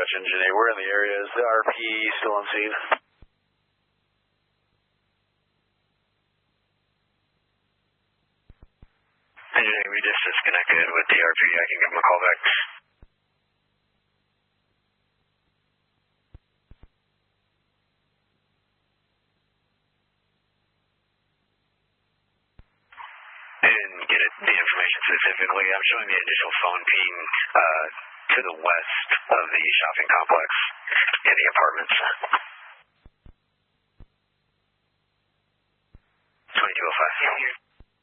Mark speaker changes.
Speaker 1: much, Engineer. We're in the area. Is the RP still on scene?
Speaker 2: Engineer, we just disconnected with the RP. I can give him a call back. The information specifically, I'm showing the initial phone ping to the west of the shopping complex in the apartments.